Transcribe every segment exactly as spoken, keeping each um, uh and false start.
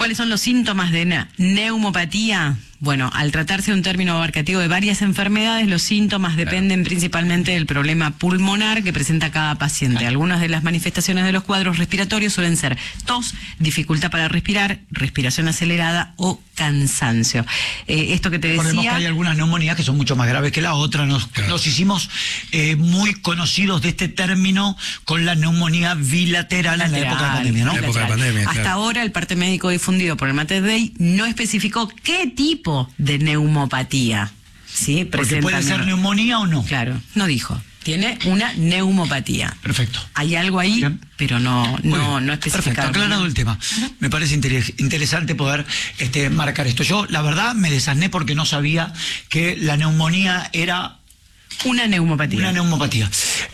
¿Cuáles son los síntomas de ne- neumopatía? Bueno, al tratarse de un término abarcativo de varias enfermedades, los síntomas dependen claro. principalmente del problema pulmonar que presenta cada paciente. Claro. Algunas de las manifestaciones de los cuadros respiratorios suelen ser tos, dificultad para respirar, respiración acelerada o cansancio. Eh, esto que te decía... Recordemos que hay algunas neumonías que son mucho más graves que la otra. Nos, claro. nos hicimos eh, muy conocidos de este término con la neumonía bilateral en la época de pandemia, ¿no? La época de pandemia, Hasta claro. ahora el parte médico difundido por el MatDay no especificó qué tipo de neumopatía, ¿sí? Porque puede ser neumonía o no. Claro, no dijo. Tiene una neumopatía. Perfecto. Hay algo ahí, bien. pero no, no, no especificado. Perfecto, aclarado el tema. Uh-huh. Me parece inter interesante poder este, marcar esto. Yo, la verdad, me desasné porque no sabía que la neumonía era... Una neumopatía. Una neumopatía.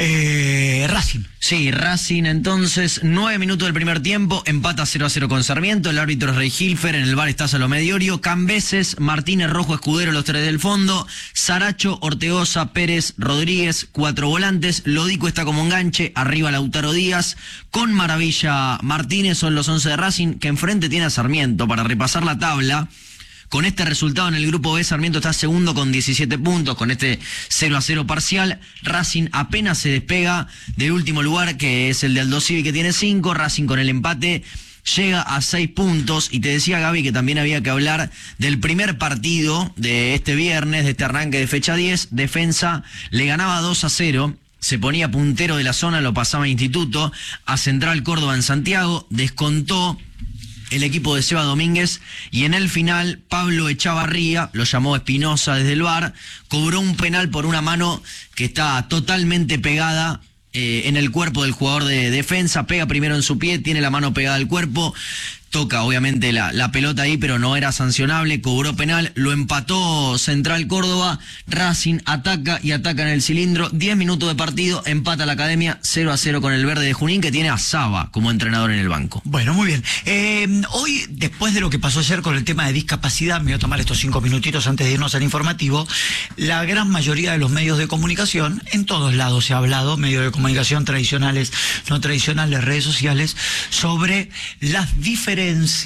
Eh, Racing. Sí, Racing entonces, nueve minutos del primer tiempo, empata cero a cero con Sarmiento, el árbitro es Rey Hilfer, en el bar está Salomé Diorio, Cambeses, Martínez, Rojo, Escudero, los tres del fondo, Saracho, Ortegoza, Pérez, Rodríguez, cuatro volantes, Lodico está como enganche, arriba Lautaro Díaz, con Maravilla Martínez, son los once de Racing, que enfrente tiene a Sarmiento. Para repasar la tabla, con este resultado en el grupo B, Sarmiento está segundo con diecisiete puntos, con este cero a cero parcial. Racing apenas se despega del último lugar, que es el de Aldo Civi, que tiene cinco. Racing con el empate llega a seis puntos. Y te decía, Gaby, que también había que hablar del primer partido de este viernes, de este arranque de fecha diez. Defensa le ganaba dos a cero. Se ponía puntero de la zona, lo pasaba a Instituto, a Central Córdoba en Santiago, descontó el equipo de Seba Domínguez y en el final Pablo Echavarría, lo llamó Espinosa desde el V A R, cobró un penal por una mano que está totalmente pegada eh, en el cuerpo del jugador de defensa, pega primero en su pie, tiene la mano pegada al cuerpo, toca obviamente la, la pelota ahí, pero no era sancionable, cobró penal, lo empató Central Córdoba. Racing ataca y ataca en el cilindro, diez minutos de partido, empata la Academia cero a cero con el Verde de Junín, que tiene a Saba como entrenador en el banco. Bueno, muy bien. Eh, hoy, después de lo que pasó ayer con el tema de discapacidad, me voy a tomar estos cinco minutitos antes de irnos al informativo. La gran mayoría de los medios de comunicación, en todos lados se ha hablado, medios de comunicación tradicionales, no tradicionales, redes sociales, sobre las diferencias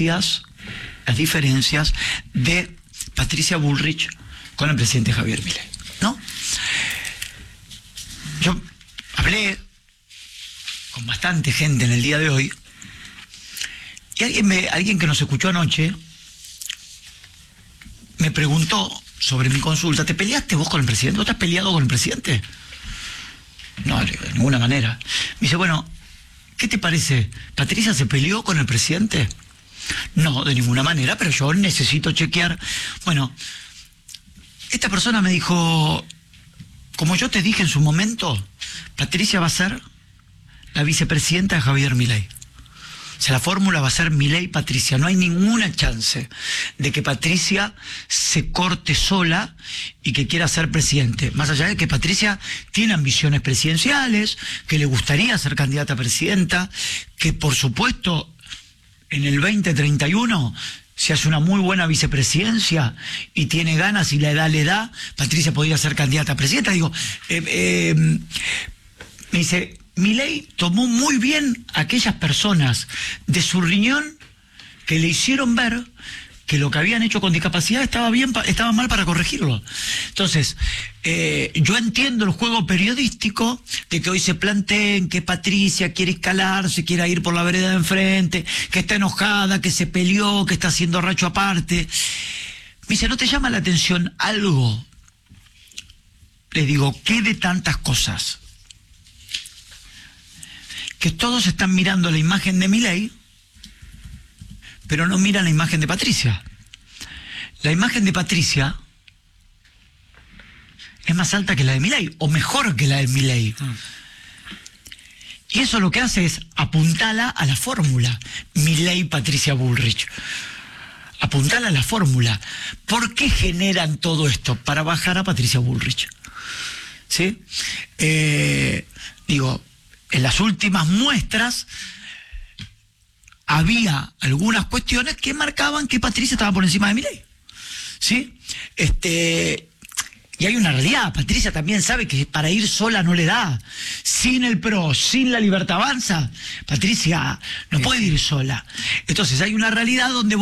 las diferencias de Patricia Bullrich con el presidente Javier Milei, ¿no? Yo hablé con bastante gente en el día de hoy y alguien, me, alguien que nos escuchó anoche me preguntó sobre mi consulta: ¿te peleaste vos con el presidente? ¿Vos te has peleado con el presidente? No, de ninguna manera. Me dice, bueno, ¿qué te parece? ¿Patricia se peleó con el presidente? No, de ninguna manera, pero yo necesito chequear. Bueno, esta persona me dijo, como yo te dije en su momento, Patricia va a ser la vicepresidenta de Javier Milei. O sea, la fórmula va a ser Milei-Patricia. No hay ninguna chance de que Patricia se corte sola y que quiera ser presidente. Más allá de que Patricia tiene ambiciones presidenciales, que le gustaría ser candidata a presidenta, que por supuesto en el veinte treinta y uno se hace una muy buena vicepresidencia y tiene ganas y la edad le da, Patricia podría ser candidata a presidenta. Digo, eh, eh, me dice, Milei tomó muy bien a aquellas personas de su riñón que le hicieron ver que lo que habían hecho con discapacidad estaba bien, estaba mal para corregirlo. Entonces, eh, yo entiendo el juego periodístico de que hoy se planteen que Patricia quiere escalarse, quiere ir por la vereda de enfrente, que está enojada, que se peleó, que está haciendo racho aparte. Me dice, ¿no te llama la atención algo? Le digo, ¿qué de tantas cosas? Que todos están mirando la imagen de Milei, pero no miran la imagen de Patricia. La imagen de Patricia es más alta que la de Milei, o mejor que la de Milei. Mm. Y eso lo que hace es apuntala a la fórmula Milei-Patricia Bullrich. Apuntala a la fórmula. ¿Por qué generan todo esto? Para bajar a Patricia Bullrich. ¿Sí? Eh, digo, en las últimas muestras había algunas cuestiones que marcaban que Patricia estaba por encima de Milei. ¿Sí? Este, y hay una realidad, Patricia también sabe que para ir sola no le da. Sin el P R O, sin la Libertad Avanza, Patricia no puede ir sola. Entonces hay una realidad donde